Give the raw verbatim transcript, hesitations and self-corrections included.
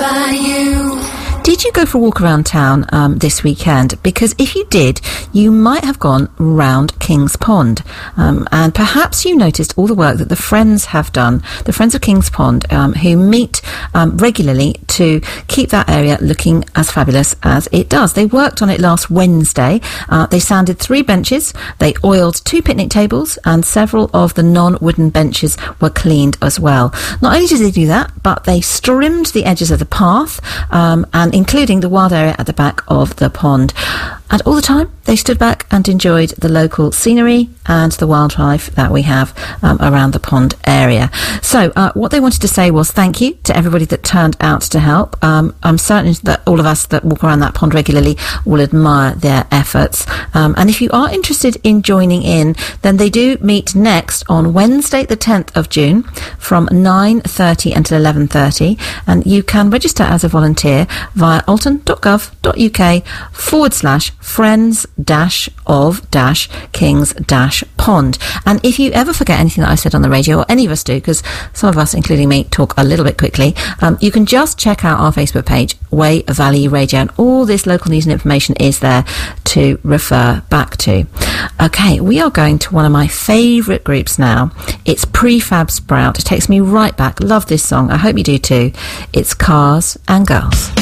by you. Did you go for a walk around town um, this weekend? Because if you did, you might have gone round King's Pond. Um, and perhaps you noticed all the work that the Friends have done, the Friends of King's Pond, um, who meet um, regularly to keep that area looking as fabulous as it does. They worked on it last Wednesday. Uh, they sanded three benches, they oiled two picnic tables, and several of the non-wooden benches were cleaned as well. Not only did they do that, but they trimmed the edges of the path, um, and including the wild area at the back of the pond. And all the time, they stood back and enjoyed the local scenery and the wildlife that we have um, around the pond area. So uh, what they wanted to say was thank you to everybody that turned out to help. Um, I'm certain that all of us that walk around that pond regularly will admire their efforts. Um, and if you are interested in joining in, then they do meet next on Wednesday, the tenth of June from nine thirty until eleven thirty. And you can register as a volunteer via alton.gov.uk forward slash friends dash of dash kings dash pond. And if you ever forget anything that I said on the radio, or any of us do, because some of us, including me, talk a little bit quickly, um, you can just check out our Facebook page, Wey Valley Radio, and all this local news and information is there to refer back to. Okay, we are going to one of my favourite groups now. It's Prefab Sprout. It takes me right back. Love this song. I hope you do too. It's Cars and Girls.